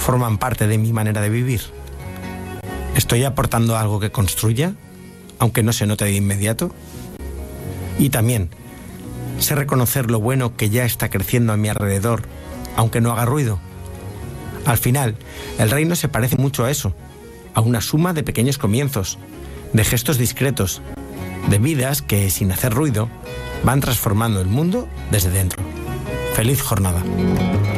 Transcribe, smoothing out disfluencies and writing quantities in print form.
forman parte de mi manera de vivir. ¿Estoy aportando algo que construya, aunque no se note de inmediato? Y también, ¿sé reconocer lo bueno que ya está creciendo a mi alrededor, aunque no haga ruido? Al final, el reino se parece mucho a eso, a una suma de pequeños comienzos, de gestos discretos, de vidas que, sin hacer ruido, van transformando el mundo desde dentro. ¡Feliz jornada!